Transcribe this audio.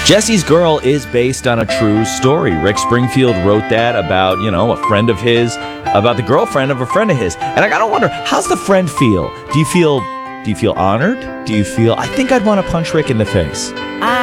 Jesse's Girl is based on a true story. Rick Springfield wrote that about, a friend of his, about the girlfriend of a friend of his. And I gotta wonder, how's the friend feel? Do you feel honored? Do you feel, I think I'd want to punch Rick in the face?